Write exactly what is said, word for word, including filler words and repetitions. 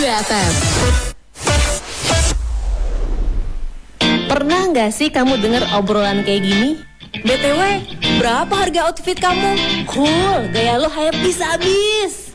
F M. Pernah nggak sih kamu dengar obrolan kayak gini? B T W, berapa harga outfit kamu? Cool, gaya lo hype bisa habis.